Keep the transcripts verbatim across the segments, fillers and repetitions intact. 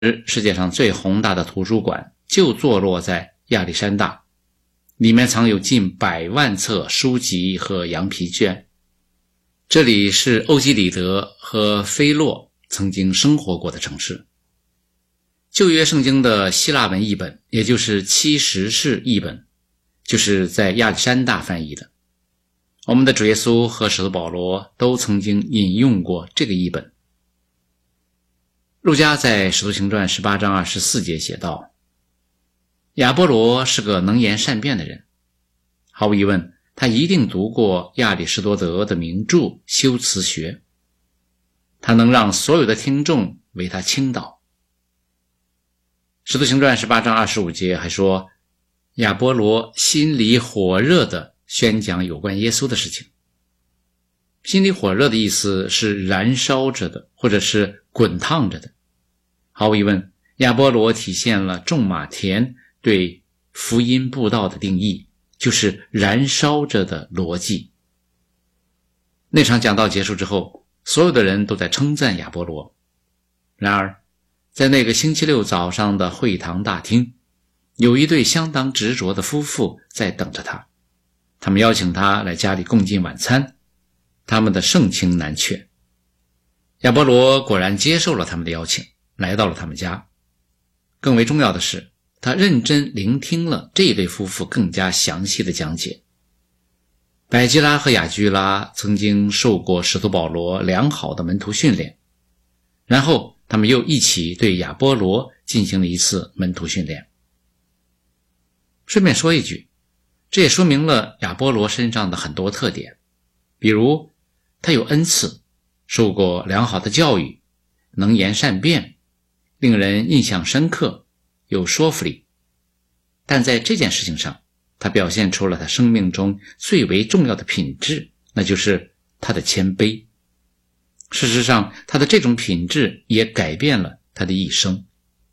世界上最宏大的图书馆就坐落在亚历山大，里面藏有近百万册书籍和羊皮卷。这里是欧几里得和菲洛曾经生活过的城市。旧约圣经的希腊文译本，也就是七十士译本，就是在亚历山大翻译的。我们的主耶稣和使徒保罗都曾经引用过这个译本。路加在使徒行传十八章二十四节写道，亚波罗是个能言善辩的人，毫无疑问他一定读过亚里士多德的名著《修辞学》，他能让所有的听众为他倾倒。使徒行传十八章二十五节还说，亚波罗心里火热地宣讲有关耶稣的事情。心里火热的意思是燃烧着的，或者是滚烫着的。毫无疑问，亚波罗体现了众马田对福音布道的定义，就是燃烧着的逻辑。那场讲道结束之后，所有的人都在称赞亚波罗。然而在那个星期六早上的会堂大厅，有一对相当执着的夫妇在等着他，他们邀请他来家里共进晚餐，他们的盛情难却。亚波罗果然接受了他们的邀请，来到了他们家。更为重要的是，他认真聆听了这一对夫妇更加详细的讲解。百基拉和雅居拉曾经受过使徒保罗良好的门徒训练，然后他们又一起对亚波罗进行了一次门徒训练。顺便说一句，这也说明了亚波罗身上的很多特点，比如他有恩赐，受过良好的教育，能言善辩，令人印象深刻，有说服力。但在这件事情上，他表现出了他生命中最为重要的品质，那就是他的谦卑。事实上，他的这种品质也改变了他的一生。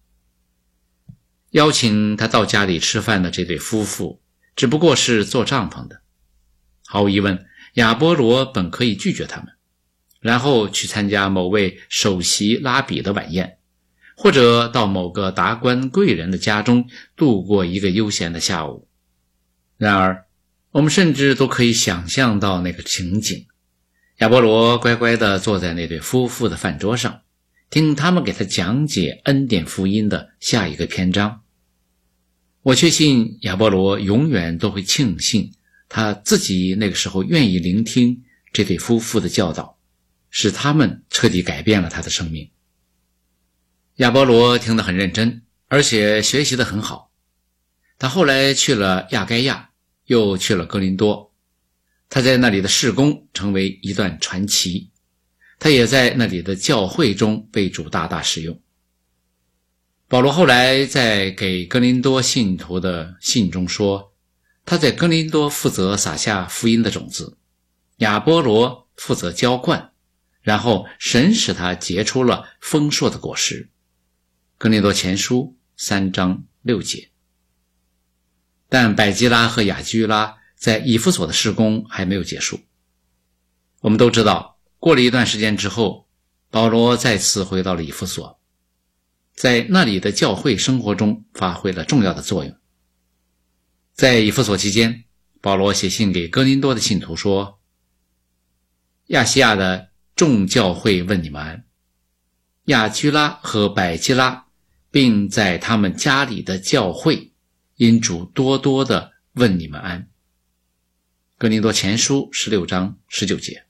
邀请他到家里吃饭的这对夫妇只不过是做帐篷的。毫无疑问，亚波罗本可以拒绝他们，然后去参加某位首席拉比的晚宴，或者到某个达官贵人的家中度过一个悠闲的下午。然而我们甚至都可以想象到那个情景，亚波罗乖乖地坐在那对夫妇的饭桌上，听他们给他讲解恩典福音的下一个篇章。我确信亚波罗永远都会庆幸他自己那个时候愿意聆听这对夫妇的教导，使他们彻底改变了他的生命。亚波罗听得很认真，而且学习得很好。他后来去了亚该亚，又去了哥林多，他在那里的事工成为一段传奇，他也在那里的教会中被主大大使用。保罗后来在给哥林多信徒的信中说，他在哥林多负责撒下福音的种子，亚波罗负责浇灌，然后神使他结出了丰硕的果实。哥林多前书三章六节。但百基拉和雅居拉在以弗所的事工还没有结束。我们都知道，过了一段时间之后，保罗再次回到了以弗所，在那里的教会生活中发挥了重要的作用。在以弗所期间，保罗写信给哥林多的信徒说，亚细亚的众教会问你们安，雅居拉和百基拉并在他们家里的教会因主多多的问你们安。哥林多前书十六章十九节。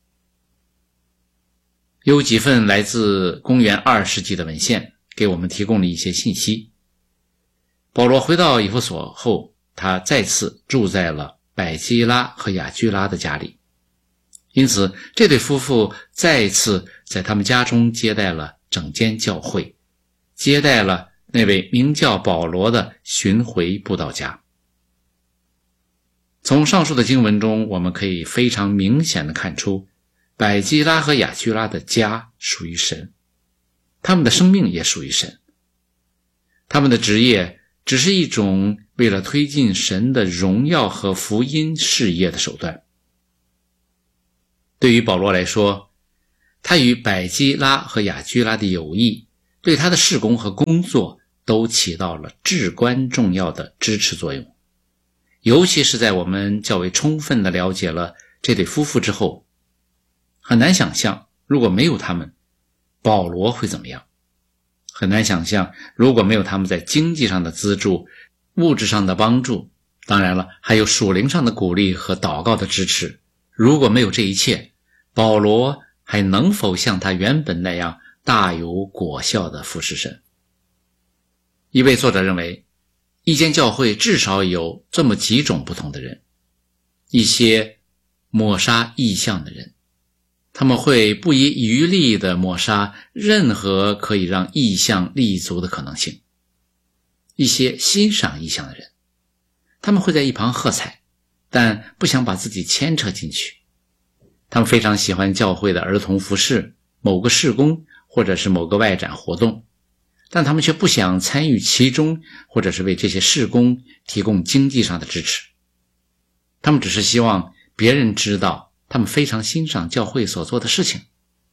有几份来自公元二世纪的文献给我们提供了一些信息。保罗回到以弗所后，他再次住在了百基拉和雅居拉的家里，因此这对夫妇再次在他们家中接待了整间教会，接待了那位名叫保罗的巡回布道家。从上述的经文中，我们可以非常明显地看出，百基拉和雅居拉的家属于神，他们的生命也属于神。他们的职业只是一种为了推进神的荣耀和福音事业的手段。对于保罗来说，他与百基拉和雅居拉的友谊对他的事工和工作都起到了至关重要的支持作用。尤其是在我们较为充分地了解了这对夫妇之后，很难想象如果没有他们，保罗会怎么样？很难想象如果没有他们在经济上的资助、物质上的帮助，当然了，还有属灵上的鼓励和祷告的支持，如果没有这一切，保罗还能否像他原本那样大有果效的服侍神？一位作者认为，一间教会至少有这么几种不同的人：一些抹杀异象的人，他们会不遗余力地抹杀任何可以让异象立足的可能性；一些欣赏异象的人，他们会在一旁喝彩，但不想把自己牵扯进去。他们非常喜欢教会的儿童服饰、某个事工或者是某个外展活动，但他们却不想参与其中，或者是为这些事工提供经济上的支持。他们只是希望别人知道他们非常欣赏教会所做的事情。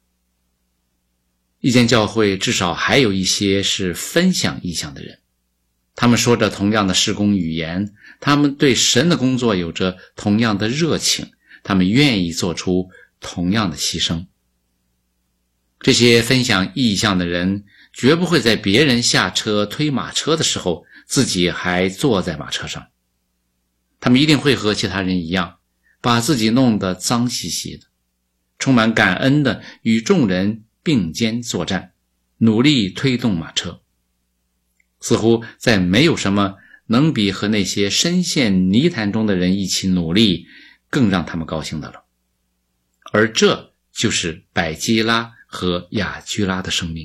一间教会至少还有一些是分享异象的人，他们说着同样的事工语言，他们对神的工作有着同样的热情，他们愿意做出同样的牺牲。这些分享异象的人绝不会在别人下车推马车的时候自己还坐在马车上，他们一定会和其他人一样，把自己弄得脏兮兮的，充满感恩的与众人并肩作战，努力推动马车。似乎再没有什么能比和那些深陷泥潭中的人一起努力更让他们高兴的了。而这就是百基拉和雅居拉的生命。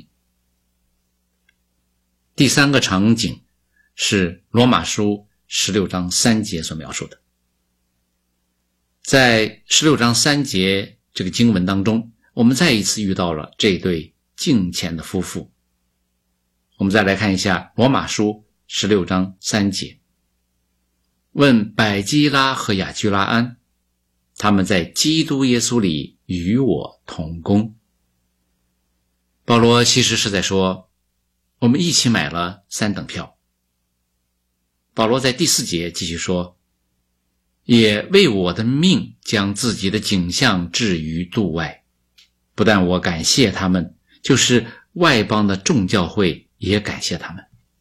第三个场景是罗马书十六章三节所描述的。在十六章三节这个经文当中，我们再一次遇到了这对敬虔的夫妇。我们再来看一下罗马书十六章三节，问百基拉和雅居拉安，他们在基督耶稣里与我同工。保罗其实是在说，我们一起买了三等票。保罗在第四节继续说，也为我的命将自己的景象置于度外，不但我感谢他们，就是外邦的众教会也感谢他们。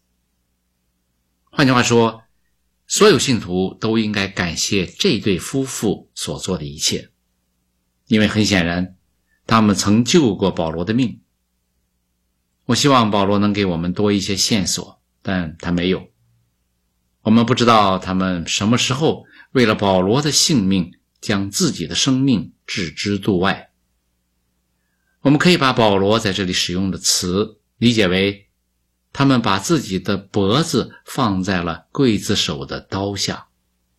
换句话说，所有信徒都应该感谢这对夫妇所做的一切，因为很显然他们曾救过保罗的命。我希望保罗能给我们多一些线索，但他没有。我们不知道他们什么时候为了保罗的性命将自己的生命置之度外。我们可以把保罗在这里使用的词理解为，他们把自己的脖子放在了刽子手的刀下。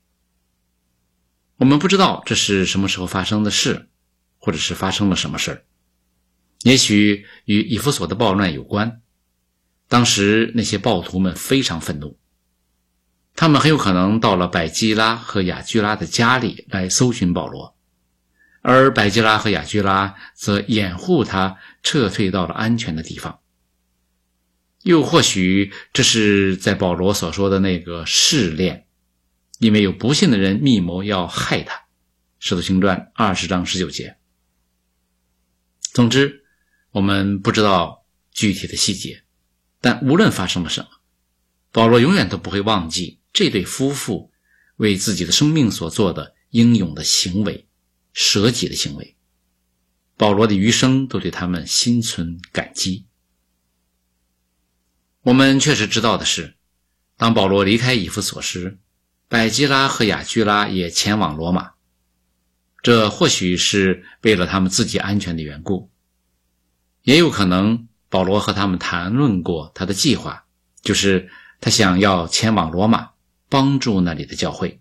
我们不知道这是什么时候发生的事，或者是发生了什么事，也许与以弗所的暴乱有关。当时那些暴徒们非常愤怒，他们很有可能到了百基拉和雅居拉的家里来搜寻保罗，而百基拉和雅居拉则掩护他撤退到了安全的地方。又或许这是在保罗所说的那个试炼，因为有不信的人密谋要害他，使徒行传二十章十九节。总之我们不知道具体的细节，但无论发生了什么，保罗永远都不会忘记这对夫妇为自己的生命所做的英勇的行为，舍己的行为。保罗的余生都对他们心存感激。我们确实知道的是，当保罗离开以弗所时，百基拉和雅居拉也前往罗马，这或许是为了他们自己安全的缘故，也有可能保罗和他们谈论过他的计划，就是他想要前往罗马帮助那里的教会。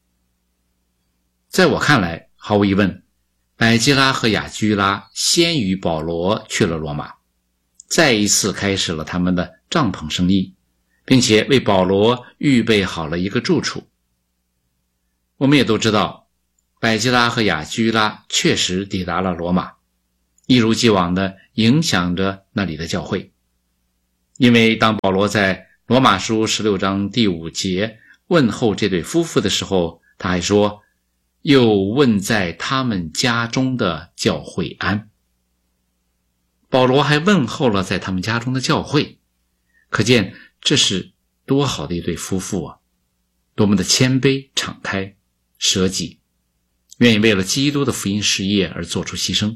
在我看来，毫无疑问，百基拉和雅居拉先于保罗去了罗马，再一次开始了他们的帐篷生意，并且为保罗预备好了一个住处。我们也都知道，百基拉和雅居拉确实抵达了罗马，一如既往地影响着那里的教会。 因为当保罗在罗马书十六章第五节问候这对夫妇的时候，他还说，又问在他们家中的教会安。保罗还问候了在他们家中的教会，可见这是多好的一对夫妇啊，多么的谦卑敞开舍己，愿意为了基督的福音事业而做出牺牲。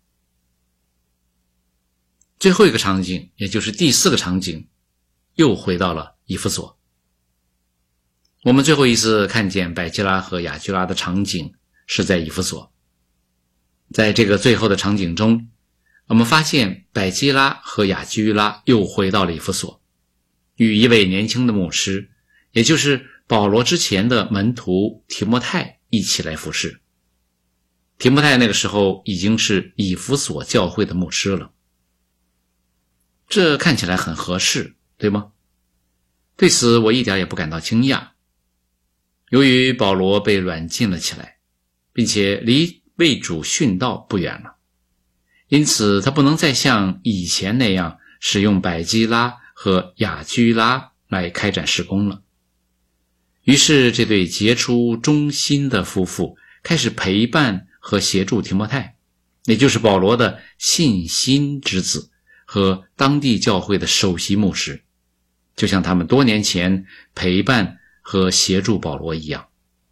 最后一个场景，也就是第四个场景，又回到了以弗所。我们最后一次看见百基拉和雅居拉的场景是在以弗所。在这个最后的场景中，我们发现百基拉和雅居拉又回到了以弗所，与一位年轻的牧师，也就是保罗之前的门徒提摩太一起来服侍。提摩太那个时候已经是以弗所教会的牧师了。这看起来很合适，对吗？对此我一点也不感到惊讶。由于保罗被软禁了起来，并且离为主殉道不远了，因此他不能再像以前那样使用百基拉和雅居拉来开展事工了。于是这对杰出忠心的夫妇开始陪伴和协助提摩太，也就是保罗的信心之子和当地教会的首席牧师，就像他们多年前陪伴和协助保罗一样。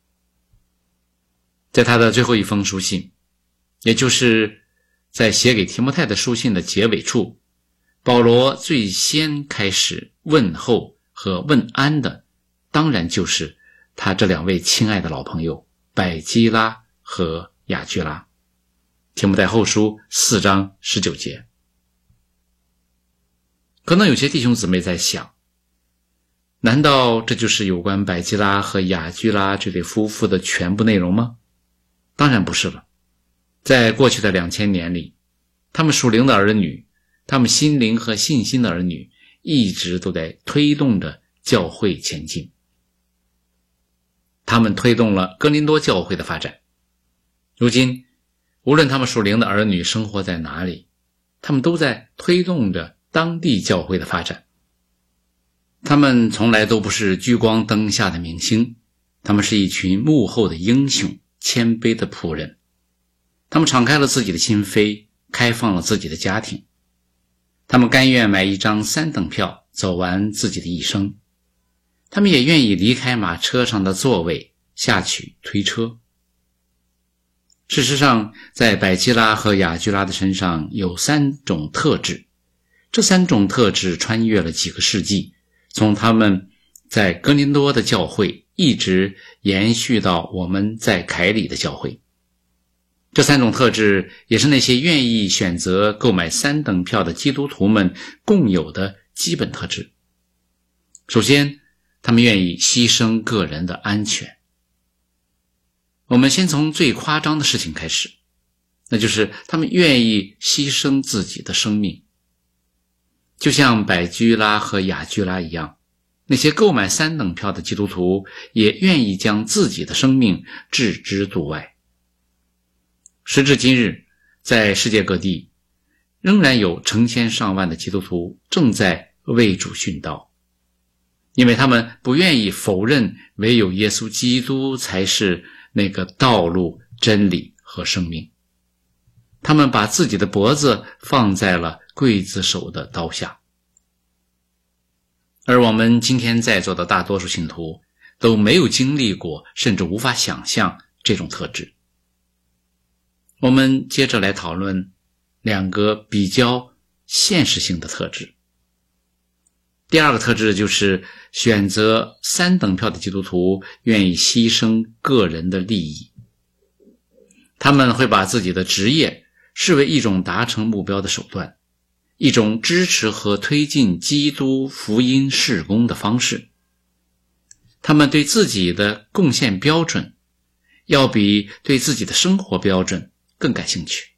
在他的最后一封书信，也就是在写给提摩太的书信的结尾处，保罗最先开始问候和问安的，当然就是他这两位亲爱的老朋友百基拉和雅居拉。提摩太后书四章十九节。可能有些弟兄姊妹在想，难道这就是有关百基拉和雅居拉这对夫妇的全部内容吗？当然不是了。在过去的两千年里，他们属灵的儿女，他们心灵和信心的儿女，一直都在推动着教会前进。他们推动了哥林多教会的发展。如今，无论他们属灵的儿女生活在哪里，他们都在推动着当地教会的发展。他们从来都不是聚光灯下的明星，他们是一群幕后的英雄，谦卑的仆人。他们敞开了自己的心扉，开放了自己的家庭。他们甘愿买一张三等票，走完自己的一生。他们也愿意离开马车上的座位，下去推车。事实上，在百基拉和雅居拉的身上有三种特质，这三种特质穿越了几个世纪，从他们在哥林多的教会一直延续到我们在凯里的教会。这三种特质也是那些愿意选择购买三等票的基督徒们共有的基本特质。首先，他们愿意牺牲个人的安全。我们先从最夸张的事情开始，那就是他们愿意牺牲自己的生命。就像百居拉和雅居拉一样，那些购买三等票的基督徒也愿意将自己的生命置之度外。时至今日，在世界各地仍然有成千上万的基督徒正在为主殉道，因为他们不愿意否认唯有耶稣基督才是那个道路、真理和生命。他们把自己的脖子放在了刽子手的刀下。而我们今天在座的大多数信徒都没有经历过，甚至无法想象这种特质。我们接着来讨论两个比较现实性的特质。第二个特质就是选择三等票的基督徒愿意牺牲个人的利益。他们会把自己的职业视为一种达成目标的手段，一种支持和推进基督福音事工的方式。他们对自己的贡献标准要比对自己的生活标准更感兴趣。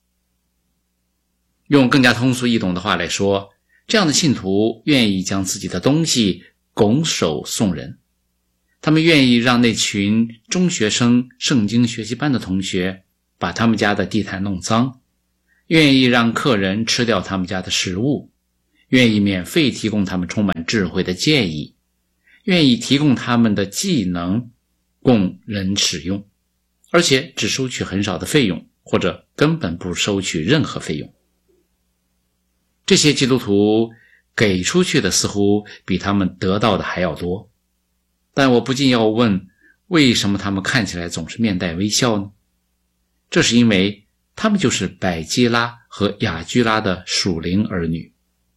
用更加通俗易懂的话来说，这样的信徒愿意将自己的东西拱手送人。他们愿意让那群中学生圣经学习班的同学把他们家的地毯弄脏，愿意让客人吃掉他们家的食物， 愿意免费提供他们充满智慧的建议，愿意提供他们的技能供人使用，而且只收取很少的费用，或者根本不收取任何费用。这些基督徒给出去的似乎比他们得到的还要多，但我不禁要问，为什么他们看起来总是面带微笑呢？这是因为他们就是百基拉和雅居拉的属灵儿女。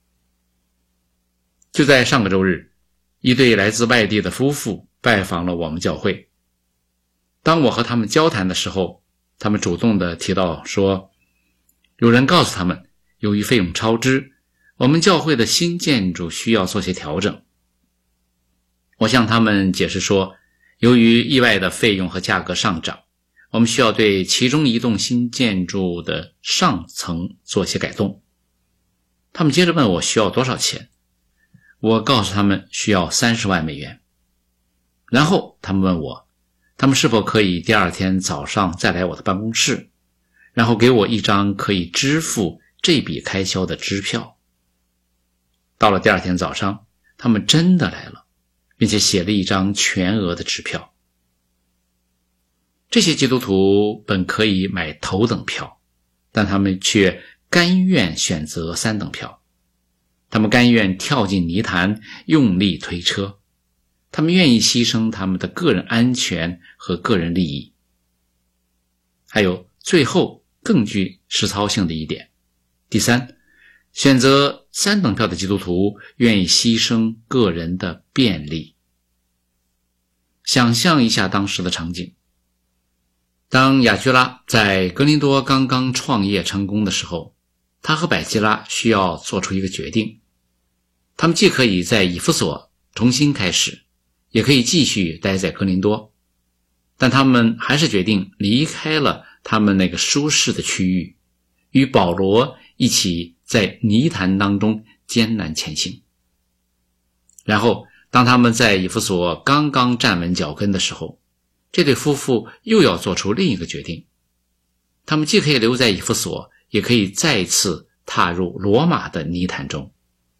就在上个周日，一对来自外地的夫妇拜访了我们教会。当我和他们交谈的时候，他们主动地提到说，有人告诉他们，由于费用超支，我们教会的新建筑需要做些调整。我向他们解释说，由于意外的费用和价格上涨，我们需要对其中一栋新建筑的上层做些改动。他们接着问我需要多少钱，我告诉他们需要三十万美元。然后他们问我，他们是否可以第二天早上再来我的办公室，然后给我一张可以支付这笔开销的支票。到了第二天早上，他们真的来了，并且写了一张全额的支票。这些基督徒本可以买头等票，但他们却甘愿选择三等票。他们甘愿跳进泥潭，用力推车。他们愿意牺牲他们的个人安全和个人利益。还有最后更具实操性的一点，第三，选择三等票的基督徒愿意牺牲个人的便利。想象一下当时的场景，当雅居拉在格林多刚刚创业成功的时候，他和百基拉需要做出一个决定。他们既可以在以弗所重新开始，也可以继续待在格林多，但他们还是决定离开了他们那个舒适的区域，与保罗一起在泥潭当中艰难前行。然后当他们在以弗所刚刚站稳脚跟的时候，这对夫妇又要做出另一个决定。他们既可以留在以弗所，也可以再次踏入罗马的泥潭中。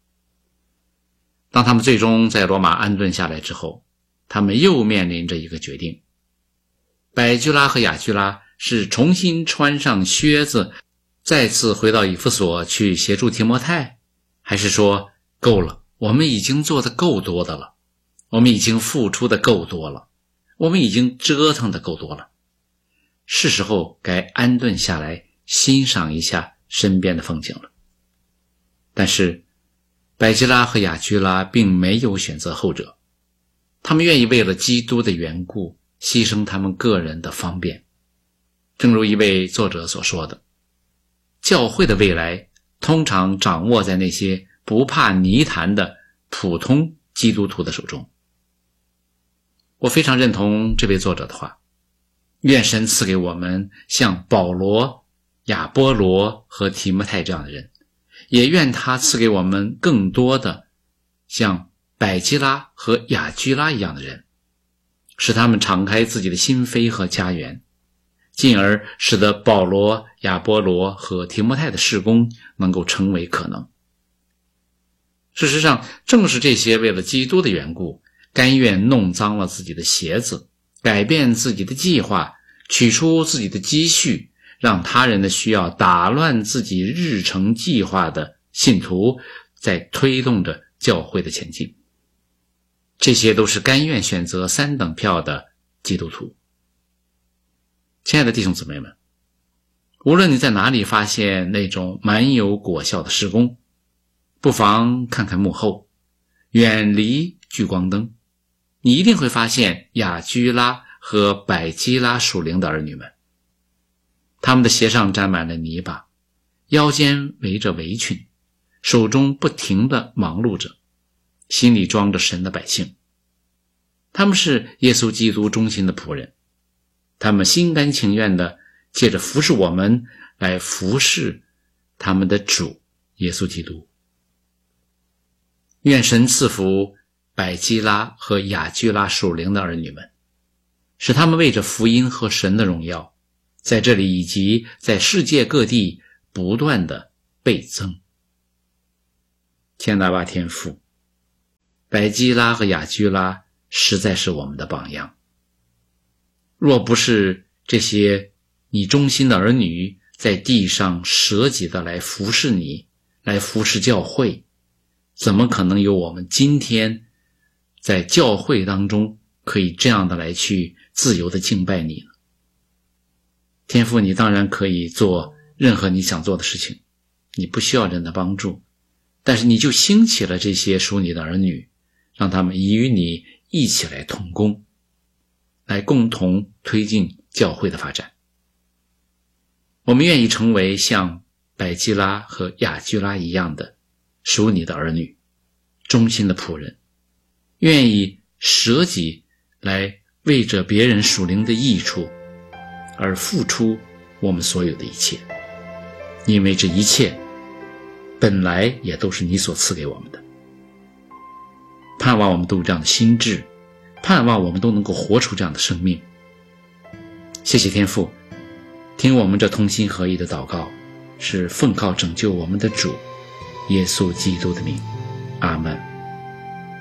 当他们最终在罗马安顿下来之后，他们又面临着一个决定。百基拉和雅居拉是重新穿上靴子，再次回到以弗所去协助提摩太，还是说够了，我们已经做得够多的了，我们已经付出的够多了，我们已经折腾的够多了，是时候该安顿下来，欣赏一下身边的风景了。但是百基拉和雅居拉并没有选择后者，他们愿意为了基督的缘故牺牲他们个人的方便。正如一位作者所说的，教会的未来通常掌握在那些不怕泥潭的普通基督徒的手中。我非常认同这位作者的话，愿神赐给我们像保罗、亚波罗和提摩太这样的人，也愿他赐给我们更多的像百基拉和雅居拉一样的人，使他们敞开自己的心扉和家园，进而使得保罗、亚波罗和提摩太的事工能够成为可能。事实上，正是这些为了基督的缘故，甘愿弄脏了自己的鞋子，改变自己的计划，取出自己的积蓄，让他人的需要打乱自己日程计划的信徒，在推动着教会的前进。这些都是甘愿选择三等票的基督徒。亲爱的弟兄姊妹们，无论你在哪里发现那种蛮有果效的事工，不妨看看幕后，远离聚光灯，你一定会发现雅居拉和百基拉属灵的儿女们。他们的鞋上沾满了泥巴，腰间围着围裙，手中不停地忙碌着，心里装着神的百姓。他们是耶稣基督忠心的仆人，他们心甘情愿地借着服侍我们来服侍他们的主耶稣基督。愿神赐福百基拉和雅居拉属灵的儿女们，使他们为着福音和神的荣耀，在这里以及在世界各地不断的倍增。 天拿巴天父，百基拉和雅居拉实在是我们的榜样。若不是这些你忠心的儿女在地上舍己的来服侍你，来服侍教会，怎么可能有我们今天在教会当中可以这样的来去自由的敬拜你呢？天父，你当然可以做任何你想做的事情，你不需要人的帮助，但是你就兴起了这些属你的儿女，让他们与你一起来同工，来共同推进教会的发展。我们愿意成为像百基拉和雅居拉一样的属你的儿女，忠心的仆人，愿意舍己来为着别人属灵的益处而付出我们所有的一切，因为这一切本来也都是你所赐给我们的。盼望我们都有这样的心智，盼望我们都能够活出这样的生命。谢谢天父，听我们这同心合一的祷告，是奉靠拯救我们的主耶稣基督的名，阿们。